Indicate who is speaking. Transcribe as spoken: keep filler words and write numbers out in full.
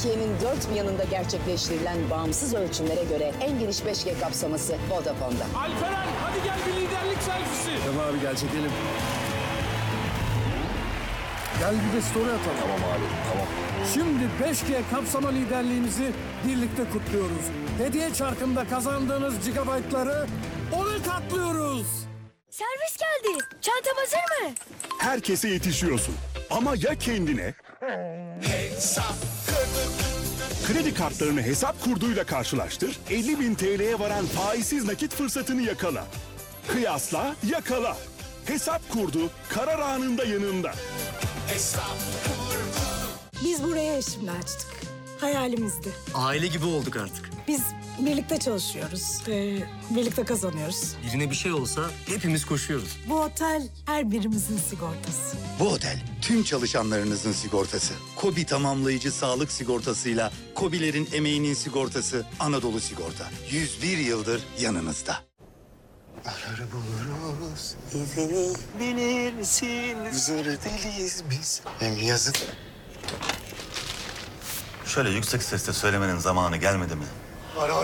Speaker 1: Türkiye'nin dört bir yanında gerçekleştirilen bağımsız ölçümlere göre en geniş beş G kapsaması Vodafone'da.
Speaker 2: Alperen hadi gel bir liderlik selfisi.
Speaker 3: Tamam abi gel çekelim. Gel bir de story atalım.
Speaker 4: Tamam abi, tamam.
Speaker 3: Şimdi beş G kapsama liderliğimizi birlikte kutluyoruz. Hediye çarkında kazandığınız gigabaytları ona katlıyoruz.
Speaker 5: Servis geldi. Çantam hazır mı?
Speaker 4: Herkese yetişiyorsun. Ama ya kendine? Kredi kartlarını hesap kurduyla karşılaştır. elli bin T L'ye varan faizsiz nakit fırsatını yakala. Kıyasla, yakala. Hesap kurdu, karar anında yanında.
Speaker 6: Biz buraya eşimle açtık. Hayalimizdi.
Speaker 7: Aile gibi olduk artık.
Speaker 6: Biz birlikte çalışıyoruz. Ee, birlikte kazanıyoruz.
Speaker 7: Birine bir şey olsa hepimiz koşuyoruz.
Speaker 6: Bu otel her birimizin sigortası.
Speaker 8: Bu otel tüm çalışanlarınızın sigortası. KOBİ tamamlayıcı sağlık sigortasıyla KOBİ'lerin emeğinin sigortası Anadolu Sigorta. yüz bir yıldır yanınızda.
Speaker 9: Arar buluruz izini bilirsin. Zır deliyiz biz. Hem yazın.
Speaker 10: Şöyle yüksek sesle söylemenin zamanı gelmedi mi?
Speaker 9: Ara